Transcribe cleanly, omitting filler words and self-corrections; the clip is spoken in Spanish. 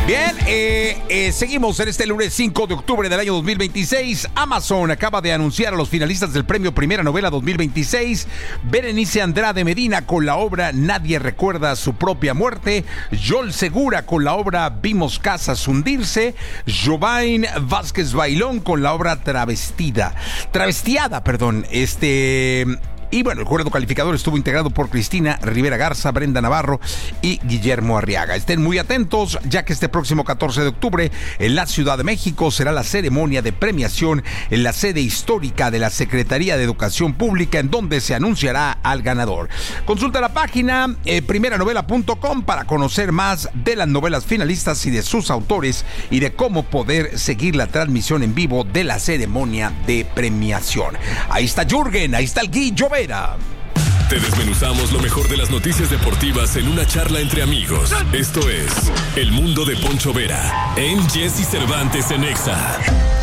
Bien, seguimos en este lunes 5 de octubre del año 2026. Amazon acaba de anunciar a los finalistas del premio Primera Novela 2026. Berenice Andrade Medina con la obra Nadie recuerda su propia muerte. Joel Segura con la obra Vimos casas hundirse. Jovain Vázquez Bailón con la obra Travestiada. Y bueno, el jurado calificador estuvo integrado por Cristina Rivera Garza, Brenda Navarro y Guillermo Arriaga. Estén muy atentos, ya que este próximo 14 de octubre en la Ciudad de México será la ceremonia de premiación en la sede histórica de la Secretaría de Educación Pública, en donde se anunciará al ganador. Consulta la página primeranovela.com para conocer más de las novelas finalistas y de sus autores y de cómo poder seguir la transmisión en vivo de la ceremonia de premiación. Ahí está Jürgen, ahí está el Guillo Vera. Te desmenuzamos lo mejor de las noticias deportivas en una charla entre amigos. Esto es El Mundo de Poncho Vera en Jesse Cervantes en Exa.